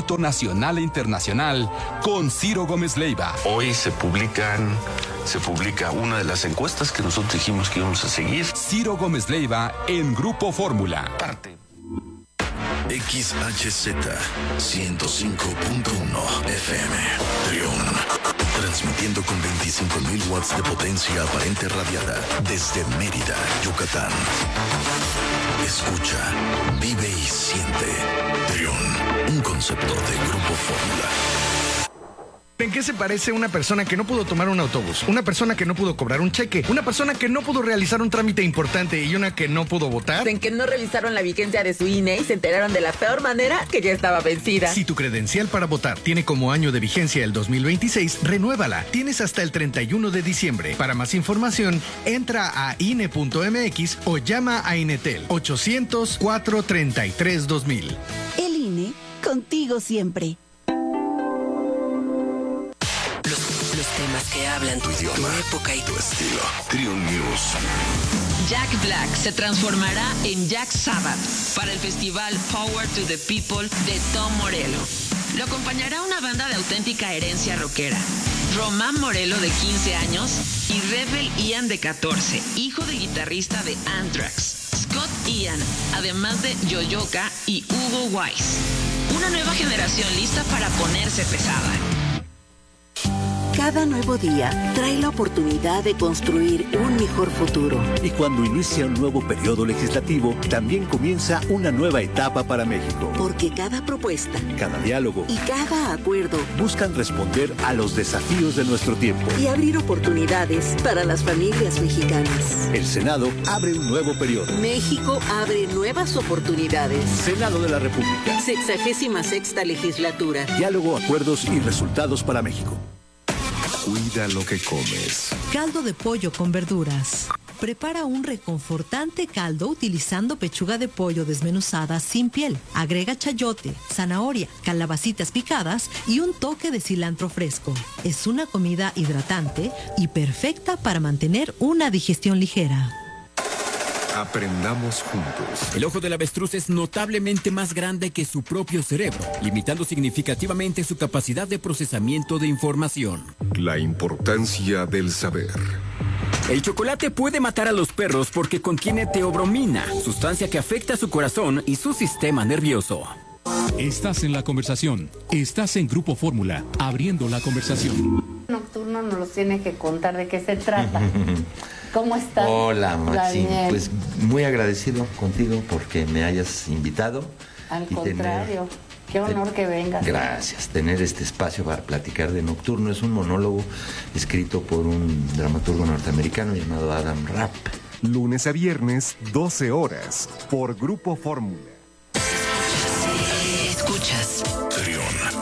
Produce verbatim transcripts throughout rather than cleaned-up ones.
ámbito nacional e internacional con Ciro Gómez Leiva. Hoy se publican, se publica una de las encuestas que nosotros dijimos que íbamos a seguir. Ciro Gómez Leiva en Grupo Fórmula. Parte. X H Z ciento cinco punto uno F M Trión. Transmitiendo con veinticinco mil watts de potencia aparente radiada desde Mérida, Yucatán. Escucha, vive y siente. Trión, un concepto de Grupo Fórmula. ¿En qué se parece una persona que no pudo tomar un autobús? Una persona que no pudo cobrar un cheque, una persona que no pudo realizar un trámite importante y una que no pudo votar. En que no revisaron la vigencia de su I N E y se enteraron de la peor manera que ya estaba vencida. Si tu credencial para votar tiene como año de vigencia el dos mil veintiséis, renuévala. Tienes hasta el treinta y uno de diciembre. Para más información, entra a I N E punto M X o llama a Inetel ochocientos, cuatrocientos treinta y tres, dos mil. El I N E, contigo siempre. Temas que hablan tu idioma, tu época y tu estilo. Trión News. Jack Black se transformará en Jack Sabbath para el festival Power to the People de Tom Morello. Lo acompañará una banda de auténtica herencia rockera. Román Morello, de quince años, y Rebel Ian, de catorce, hijo de guitarrista de Anthrax. Scott Ian, además de Yoyoka y Hugo Wise. Una nueva generación lista para ponerse pesada. Cada nuevo día trae la oportunidad de construir un mejor futuro. Y cuando inicia un nuevo periodo legislativo, también comienza una nueva etapa para México. Porque cada propuesta, cada diálogo y cada acuerdo buscan responder a los desafíos de nuestro tiempo y abrir oportunidades para las familias mexicanas. El Senado abre un nuevo periodo. México abre nuevas oportunidades. Senado de la República. Sexagésima sexta legislatura. Diálogo, acuerdos y resultados para México. Cuida lo que comes. Caldo de pollo con verduras. Prepara un reconfortante caldo utilizando pechuga de pollo desmenuzada sin piel. Agrega chayote, zanahoria, calabacitas picadas y un toque de cilantro fresco. Es una comida hidratante y perfecta para mantener una digestión ligera. Aprendamos juntos. El ojo del avestruz es notablemente más grande que su propio cerebro, limitando significativamente su capacidad de procesamiento de información. La importancia del saber. El chocolate puede matar a los perros porque contiene teobromina, sustancia que afecta su corazón y su sistema nervioso. Estás en la conversación. Estás en Grupo Fórmula, abriendo la conversación. Nocturno nos lo tiene que contar de qué se trata. ¿Cómo estás? Hola, Maxine. Daniel? Pues muy agradecido contigo porque me hayas invitado. Al y contrario, tener, qué honor que vengas. Gracias. Tener este espacio para platicar de Nocturno. Es un monólogo escrito por un dramaturgo norteamericano llamado Adam Rapp. Lunes a viernes, doce horas, por Grupo Fórmula. Escuchas. Trión.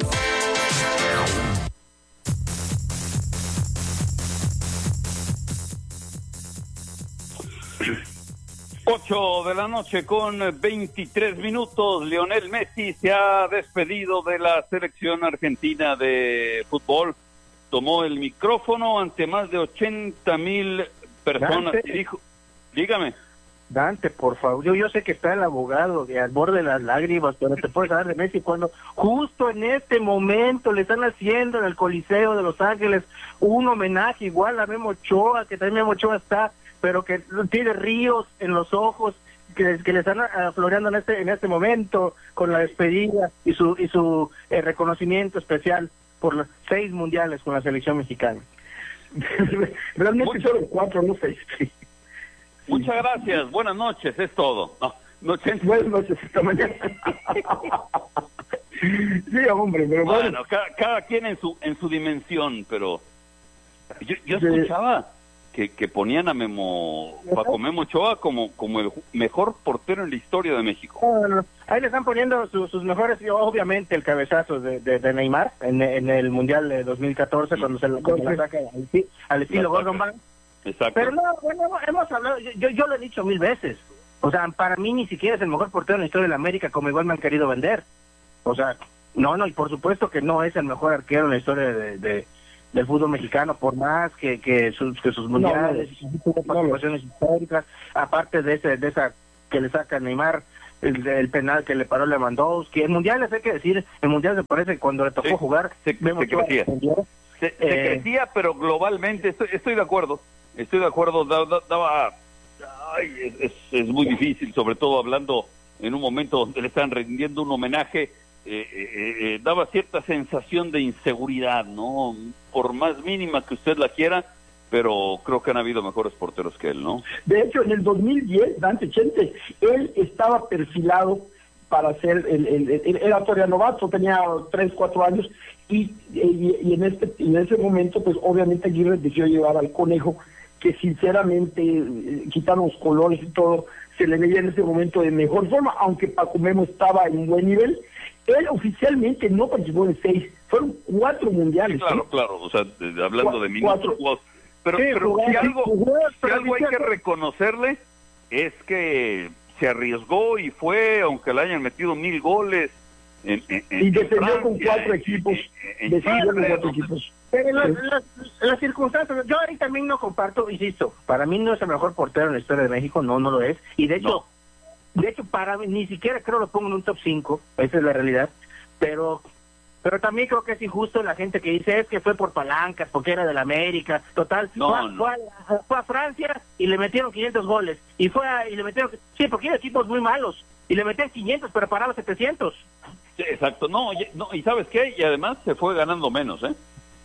ocho de la noche con veintitrés minutos. Lionel Messi se ha despedido de la selección argentina de fútbol. Tomó el micrófono ante más de ochenta mil personas Dante, y dijo, dígame. Dante, por favor, yo, yo sé que está el abogado de al borde de las lágrimas, pero te puedes hablar de Messi cuando justo en este momento le están haciendo en el Coliseo de Los Ángeles un homenaje igual a Memo Ochoa, que también Memo Ochoa está, pero que tiene ríos en los ojos, que, que le están afloreando en este en este momento con la despedida y su y su eh, reconocimiento especial por los seis mundiales con la selección mexicana. Realmente Mucho, solo cuatro, no seis. Sí. Muchas gracias, buenas noches, es todo. No, noches. Buenas noches, esta mañana. Sí, hombre, pero bueno, bueno. cada, cada quien en su en su dimensión, pero yo, yo Sí. escuchaba que, que ponían a Memo, Paco Memo Ochoa como, como el mejor portero en la historia de México. No, no, no. Ahí le están poniendo su, sus mejores, y obviamente el cabezazo de, de, de Neymar en, en el Mundial de dos mil catorce, sí. cuando se lo cuando la saca al, al estilo Gordon Banks. Exacto. Pero no, bueno, hemos hablado, yo, yo, yo lo he dicho mil veces. O sea, para mí ni siquiera es el mejor portero en la historia de la América, como igual me han querido vender. O sea, no, no, y por supuesto que no es el mejor arquero en la historia de, de del fútbol mexicano, por más que, que, sus, que sus mundiales, no, no, sus participaciones no, históricas, aparte de ese de esa que le saca Neymar, el, el penal que le paró Lewandowski. En mundiales hay que decir, en mundiales me parece que cuando le tocó sí, jugar, se, se crecía. Se, se eh, crecía, pero globalmente, estoy, estoy de acuerdo, estoy de acuerdo, daba, daba ay, es, es muy difícil, sobre todo hablando en un momento donde le están rindiendo un homenaje, eh, eh, eh, daba cierta sensación de inseguridad, ¿no? Por más mínima que usted la quiera, pero creo que han habido mejores porteros que él, ¿no? De hecho, en el dos mil diez, Dante Chente, él estaba perfilado para ser, el, el, el, era todavía novato, tenía tres, cuatro años, y, y, y en este en ese momento, pues obviamente Aguirre decidió llevar al Conejo, que sinceramente, eh, quitaron los colores y todo, se le veía en ese momento de mejor forma, aunque Paco Memo estaba en buen nivel. Él oficialmente no participó en seis, fueron cuatro mundiales. Sí, claro, ¿sí? claro, o sea, de, hablando Cu de minutos, cuatro. pero, sí, pero jugó, si algo, jugó, si algo hay que reconocerle es que se arriesgó y fue, aunque le hayan metido mil goles. En, en, y defendió Francia, con cuatro equipos, en, defendió con Chile, cuatro ¿no? equipos. Pero las, las, las circunstancias, yo ahí también no comparto, insisto, para mí no es el mejor portero en la historia de México, no, no lo es, y de hecho, no. de hecho para mí, ni siquiera creo lo pongo en un top cinco, esa es la realidad, pero pero también creo que es injusto la gente que dice es que fue por palancas, porque era del América, total, no, fue, no. Fue, a, fue a Francia y le metieron quinientos goles, y fue a, y le metieron, sí, porque hay equipos muy malos, y le metían quinientos, pero paraba setecientos. Sí, exacto, no, y, no, y ¿sabes qué? Y además se fue ganando menos, ¿eh?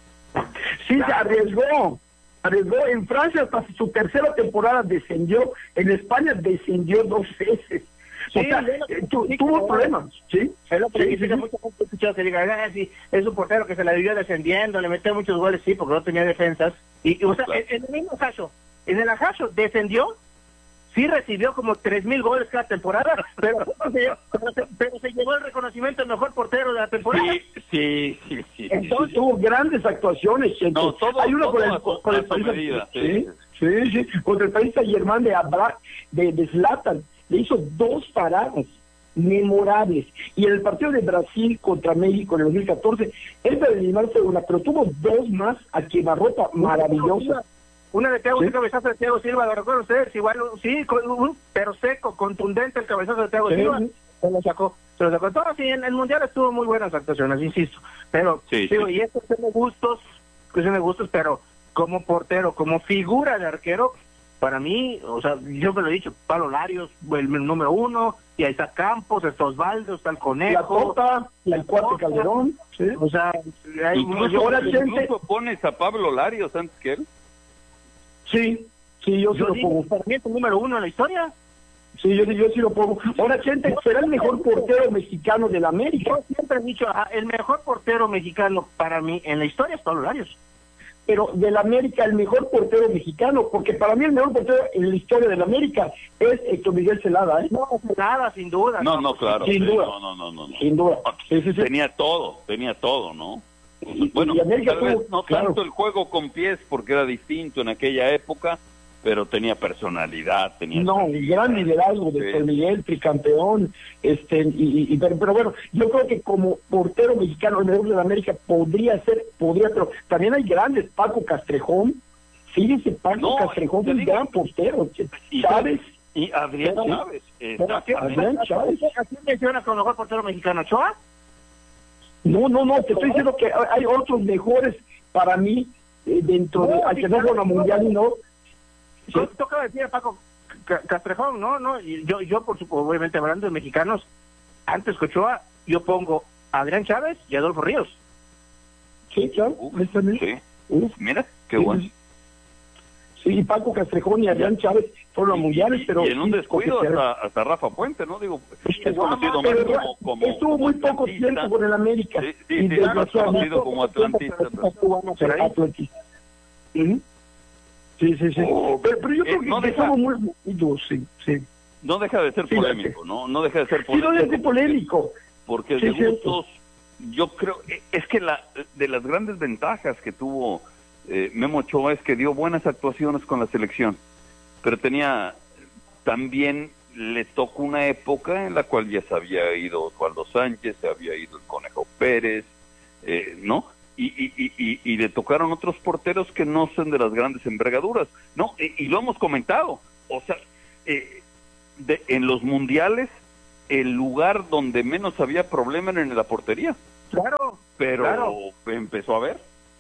Sí, se arriesgó, arriesgó. En Francia hasta su tercera temporada descendió, en España descendió dos veces. Sí, o sea, lo, eh, tu, sí, tuvo problemas, ¿sí? Es lo que sí, dice sí, mucha gente escuchado que diga, ah, sí, es un portero que se la vivió descendiendo, le metió muchos goles, sí, porque no tenía defensas. Y, y o sea, claro. en, en el mismo Ajaxo, en el Ajaxo descendió, sí recibió como tres mil goles cada temporada, pero, pero, se, pero se llevó el reconocimiento del mejor portero de la temporada. Sí, sí, sí. sí Entonces sí, tuvo sí. grandes actuaciones. No, todo, Hay uno todo con el, a, con, con a el su medida, sí, sí, sí, contra el país Germán de Abra, de, de Zlatan, le hizo dos paradas memorables. Y en el partido de Brasil contra México en el dos mil catorce, él para eliminarse una, pero tuvo dos más a quemarropa maravillosas. Una de Thiago, ¿Sí? un cabezazo de Thiago Silva, ¿lo recuerdan ustedes? Igual, sí, con, pero seco, contundente el cabezazo de Thiago ¿Sí? Silva, se lo sacó, se lo sacó. Todo, sí, en el Mundial estuvo muy buenas actuaciones, insisto, pero, sí, digo, sí. y estos son de gustos, cuestión de gustos, pero como portero, como figura de arquero, para mí, o sea, yo me lo he dicho, Pablo Larios, el número uno, y ahí está Campos, está Osvaldo, está el Conejo. La Tota, el Cuate Calderón, ¿sí? O sea, hay incluso, mucho, incluso pones a Pablo Larios antes que él. Sí, sí, yo, yo sí lo digo, pongo. Para mí es el número uno en la historia. Sí, yo, yo sí lo pongo. Ahora, Chente, será el mejor portero mexicano de la América. Yo siempre he dicho, ajá, el mejor portero mexicano para mí en la historia es Pablo Larios. Pero de la América, el mejor portero mexicano, porque para mí el mejor portero en la historia de la América es Héctor Miguel Celada, ¿eh? No, Celada, sin duda. No, no, claro. Sin sí, duda. No, no, no, no, no. Sin duda. Sí, sí, sí. Tenía todo, tenía todo, ¿no? Y, bueno, y América tal vez tuvo, no claro. tanto el juego con pies porque era distinto en aquella época, pero tenía personalidad, tenía no, un gran liderazgo de Héctor Miguel, tricampeón, este, y, y pero, pero bueno, yo creo que como portero mexicano el mejor de la América podría ser, podría, pero también hay grandes, Paco Castrejón, fíjense, Paco no, Castrejón fue un gran portero, y Chávez, y Adrián pero, Chávez, pero, Adrián Chávez, ¿a quién menciona como mejor portero mexicano? ¿Ochoa? No, no, no, te estoy diciendo que hay otros mejores para mí eh, dentro de, al que no fue la mundial y no. Sí. Toca decir a Paco Castrejón, ¿no? no y yo, yo por supuesto, obviamente hablando de mexicanos, antes que Ochoa, yo pongo a Adrián Chávez y a Adolfo Ríos. Sí, claro. Uf, sí. Uf, mira, qué sí, bueno. Sí, Paco Castrejón y Adrián Chávez fueron los mundiales, pero... Y en un descuido hasta, hasta Rafa Puente, ¿no? Digo, es conocido más como, como... Estuvo muy poco tiempo con el América. Sí, sí, sí, es conocido como atlantista. Atlantista. Sí, sí, sí. Oh, pero, pero yo creo eh, que no deja, somos muy unidos, sí, sí. No deja de ser sí, polémico, ¿no? No deja de ser polémico. Sí, no deja de ser polémico. Porque, porque sí, de gustos, cierto. Yo creo, es que la de las grandes ventajas que tuvo eh, Memo Ochoa es que dio buenas actuaciones con la selección, pero tenía, también le tocó una época en la cual ya se había ido Osvaldo Sánchez, se había ido el Conejo Pérez, eh, ¿no? Y, y, y, y le tocaron otros porteros que no son de las grandes envergaduras, ¿no? Y, y lo hemos comentado, o sea, eh, de, en los mundiales el lugar donde menos había problema era en la portería. Claro. Pero claro. empezó a ver.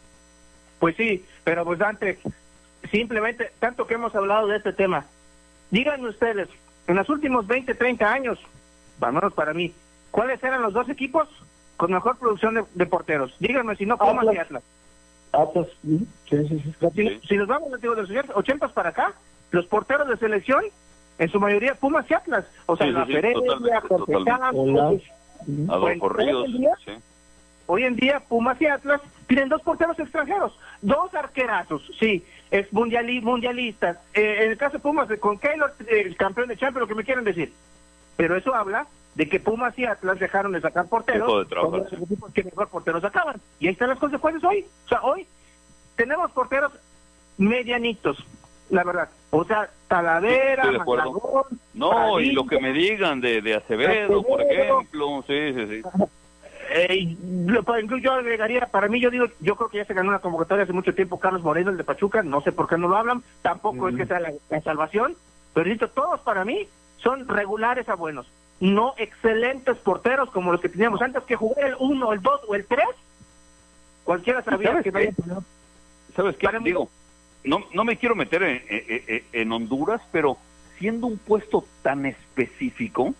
Pues sí, pero pues Dante, simplemente, tanto que hemos hablado de este tema, díganme ustedes, en los últimos veinte, treinta años, al menos para mí, ¿cuáles eran los dos equipos con mejor producción de, de porteros? Díganme si no, Pumas y Atlas. Atlas, sí, sí, sí. sí. Si, si nos vamos digo, de los ochentas para acá, los porteros de selección, en su mayoría Pumas y Atlas. O sea, Sí, la sí, sí, Pereira, totalmente, Jorge totalmente. Campos. Adolfo Ríos, hoy en día, sí. hoy en día Pumas y Atlas tienen dos porteros extranjeros, dos arquerazos, sí, es mundiali, mundialistas. Eh, en el caso de Pumas, con Keylor, eh, el campeón de Champions, lo que me quieren decir. Pero eso habla de que Pumas y Atlas dejaron de sacar porteros, Dejó de trabajar, con los equipos que mejor porteros sacaban. Y ahí están las consecuencias hoy. O sea, hoy tenemos porteros medianitos, la verdad. O sea, Talavera, Estoy de acuerdo. Malagón, No, Padilla, y lo que me digan de, de Acevedo, por Acevedo. ejemplo, sí, sí, sí. Eh, lo- pa- incluso yo agregaría, para mí yo digo, yo creo que ya se ganó una convocatoria hace mucho tiempo Carlos Moreno, el de Pachuca, no sé por qué no lo hablan, tampoco es que sea la, la salvación, pero insisto, todos para mí son regulares a buenos, no excelentes porteros como los que teníamos antes, que jugar el uno, el dos o el tres, cualquiera sabía ¿Sabes que qué? no. ¿Sabes qué? Para mí- Digo, no, no me quiero meter en, en, en Honduras, pero siendo un puesto tan específico,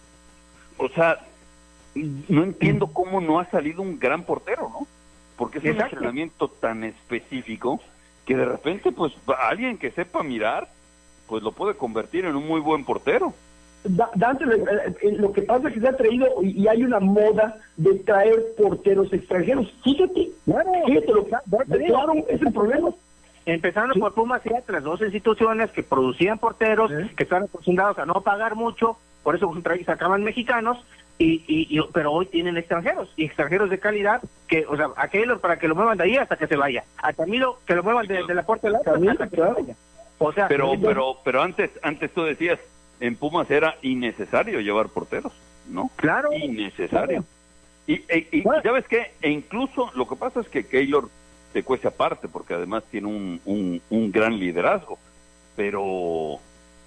o sea, no entiendo cómo no ha salido un gran portero, ¿no? Porque es un Exacto. entrenamiento tan específico que de repente, pues, alguien que sepa mirar, pues lo puede convertir en un muy buen portero. Da- Dante, eh, eh, lo que pasa es que se ha traído y, y hay una moda de traer porteros extranjeros. Fíjate, fíjate lo que claro, es el problema. Empezando por Pumas y Atlas, dos instituciones que producían porteros, que están acostumbrados a no pagar mucho, por eso tra- sacaban mexicanos, y, y, y pero hoy tienen extranjeros, y extranjeros de calidad, que, o sea, a Keylor para que lo muevan de ahí hasta que se vaya, a Camilo que lo muevan de, de la puerta del Atlas hasta que se vaya. O sea, Pero, entonces- pero, pero antes, antes tú decías, en Pumas era innecesario llevar porteros, ¿no? Claro. Innecesario. Y, y, y ¿sabes qué? E incluso lo que pasa es que Keylor te cuece aparte, porque además tiene un, un, un gran liderazgo, pero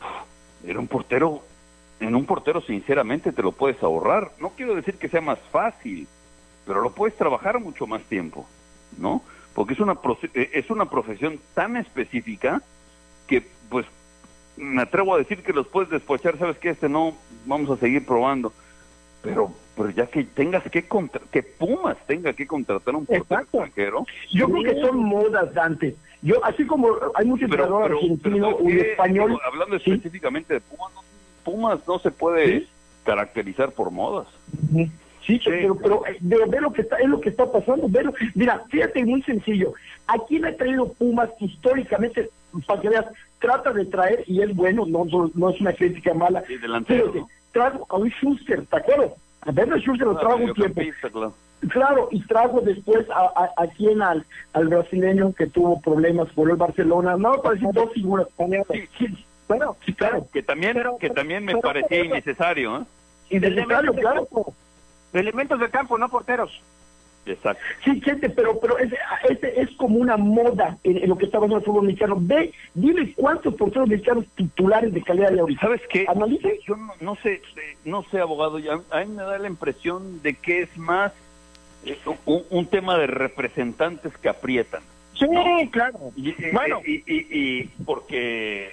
era un portero, en un portero sinceramente te lo puedes ahorrar. No quiero decir que sea más fácil, pero lo puedes trabajar mucho más tiempo, ¿no? Porque es una, proce- es una profesión tan específica que, pues, me atrevo a decir que los puedes despachar, ¿sabes qué? Este no, vamos a seguir probando. Pero pero ya que tengas que contra que Pumas tenga que contratar a un portero extranjero. Yo creo que son modas, Dante. Yo, así como hay muchos Pero- entrenador pero- argentino, pero un ¿qué? español. Digo, hablando específicamente de Pumas, no, Pumas no se puede caracterizar por modas. Sí, pero, pero eh, ve, ve lo que está, es lo que está pasando. Ve lo- mira, fíjate, muy sencillo. ¿A quién ha traído Pumas históricamente? Para que veas, trata de traer, y es bueno, no, no, no es una crítica mala. Sí, delantero, Fíjate, ¿no? trajo a un Schuster, ¿te acuerdas? A ver, Schuster lo Ah, trajo un tiempo. mediocampista, claro. Claro, y trajo después a, a, a quien al, al brasileño que tuvo problemas por el Barcelona. No, parecen dos figuras. Sí, sí, bueno, sí, claro. Que también, que también me pero- parecía pero- innecesario, ¿eh? Innecesario, claro. campo. Elementos de campo, no porteros. Exacto. Sí, gente, pero pero ese, ese es como una moda en, en lo que está pasando en el fútbol mexicano. Ve, dime cuántos porteros mexicanos titulares de calidad de ahorita. ¿Sabes qué? Analice. Yo no, no sé, eh, no sé, abogado, ya, a mí me da la impresión de que es más eh, un, un tema de representantes que aprietan. Sí, claro. Y, y- Bueno. y, y- y porque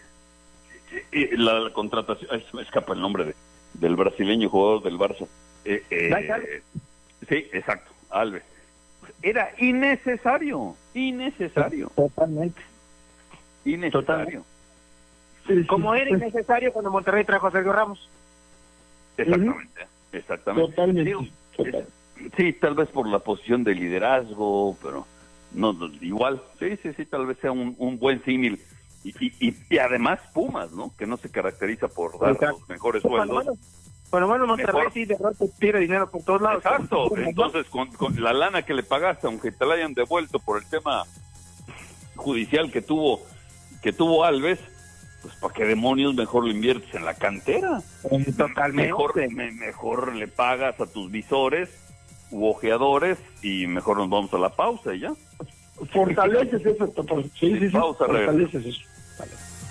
y- y la, la contratación, ay, se me escapa el nombre de, del brasileño jugador del Barça. Eh, eh, Dai Alves. sí, exacto, Alves. Era innecesario, innecesario, Totalmente. innecesario. Como era innecesario cuando Monterrey trajo a Sergio Ramos. Exactamente, exactamente. Totalmente. Digo, es- sí, tal vez por la posición de liderazgo, pero no, no, igual, sí, sí, sí, tal vez sea un, un buen símil. Y, y, y, y además Pumas, ¿no? Que no se caracteriza por dar Exacto. los mejores Bueno, sueldos. bueno, bueno, bueno, Monterrey Mejor. sí de rato tira dinero por todos lados. Exacto, entonces con, con la lana que le pagaste, aunque te la hayan devuelto por el tema judicial que tuvo que tuvo Alves, pues para qué demonios mejor lo inviertes en la cantera. Totalmente. Mejor, me- mejor le pagas a tus visores u ojeadores y mejor nos vamos a la pausa y ya. Fortaleces eso. total. Sí, sí, sí. Pausa, regresamos. Fortaleces eso.